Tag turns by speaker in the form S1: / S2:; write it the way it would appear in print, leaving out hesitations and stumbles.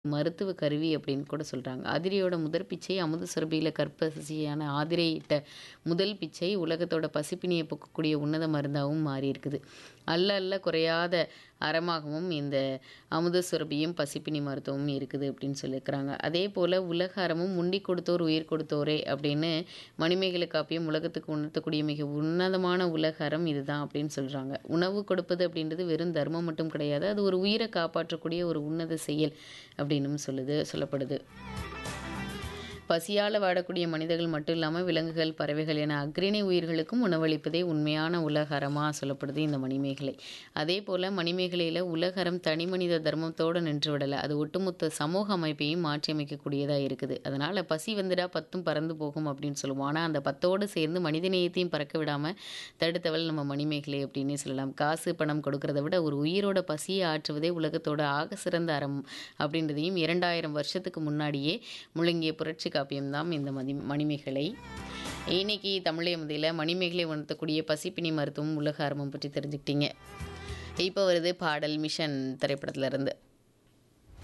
S1: மருத்துவ கருவி அப்படின்னு கூட சொல்றாங்க. ஆதிரையோட முதற் பிச்சை அமுத சுரபியில கற்பசியான ஆதிரை இட்ட முதல் பிச்சை உலகத்தோட பசிப்பிணியை போக்கக்கூடிய உன்னத மருந்தாகவும் மாறியிருக்குது. அல்ல அல்ல குறையாத அறமாகவும் இந்த அமுத சுரபியும் பசிப்பினி மருத்துவமும் இருக்குது அப்படின்னு சொல்லியிருக்கிறாங்க. அதே போல உலக அறமும் உண்டி கொடுத்தோர் உயிர் கொடுத்தோரே அப்படின்னு மணிமேகலை காப்பியம் உலகத்துக்கு உணர்த்தக்கூடிய மிக உன்னதமான உலக அறம் இதுதான் அப்படின்னு சொல்றாங்க. உணவு கொடுப்பது அப்படின்றது வெறும் தர்மம் மட்டும் கிடையாது. அது ஒரு உயிரை காப்பாற்றக்கூடிய ஒரு உன்னத செயல் அப்படின்னும் சொல்லப்படுது. பசியால் வாடக்கூடிய மனிதர்கள் மட்டும் இல்லாமல் விலங்குகள், பறவைகள் என அக்ரிணை உயிர்களுக்கும் உணவளிப்பதே உண்மையான உலக அறமாக சொல்லப்படுது இந்த மணிமேகலை. அதே போல் மணிமேகலையில் உலகறம் தனி மனித தர்மத்தோடு நின்று விடலை, அது ஒட்டுமொத்த சமூக அமைப்பையும் மாற்றி அமைக்கக்கூடியதாக இருக்குது. அதனால் பசி வந்துடா பத்தும் பறந்து போகும் அப்படின்னு சொல்லுவோம். ஆனால் அந்த பத்தோடு சேர்ந்து மனிதநேயத்தையும் பறக்க விடாமல் தடுத்தவள் நம்ம மணிமேகலை அப்படின்னே சொல்லலாம். காசு பணம் கொடுக்கறத விட ஒரு உயிரோட பசியை ஆற்றுவதே உலகத்தோட ஆக சிறந்த அறம் அப்படின்றதையும் 2000 வருஷத்துக்கு முன்னாடியே முழங்கிய புரட்சி காப்பியம்தான் இந்த மணிமேகலை. இன்னைக்கு தமிழை முதலில் மணிமேகலை உணர்த்தக்கூடிய பசிப்பினி மருத்துவம் உலக அறமும் பற்றி தெரிஞ்சுக்கிட்டீங்க. இப்போ வருது பாடல் மிஷன் திரைப்படத்துல இருந்து.